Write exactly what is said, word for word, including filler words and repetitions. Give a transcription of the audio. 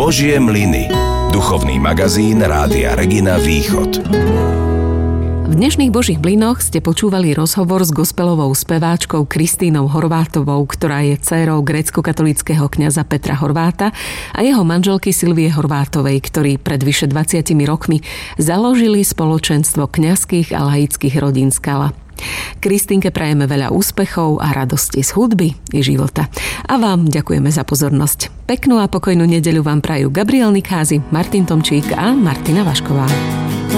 Božie mlyny. Duchovný magazín Rádia Regina Východ. V dnešných Božích mlynoch ste počúvali rozhovor s gospelovou speváčkou Kristínou Horvátovou, ktorá je dcérou grécko-katolíckeho kňaza Petra Horváta a jeho manželky Silvie Horvátovej, ktorí pred vyše dvadsiatimi rokmi založili spoločenstvo kňazských a laických rodín Skala. Kristínke prajeme veľa úspechov a radosti z hudby i života. A vám ďakujeme za pozornosť. Peknú a pokojnú nedeľu vám prajú Gabriel Nikázy, Martin Tomčík a Martina Vašková.